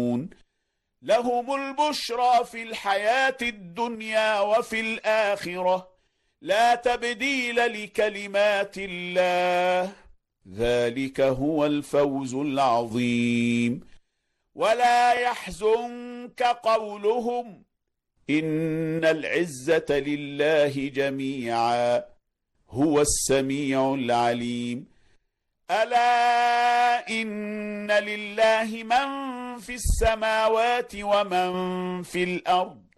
لهم البشرى في الحياة الدنيا وفي الآخرة لا تبديل لكلمات الله ذلك هو الفوز العظيم. ولا يحزنك قولهم إن العزة لله جميعا هو السميع العليم. ألا إن لله من في السماوات ومن في الأرض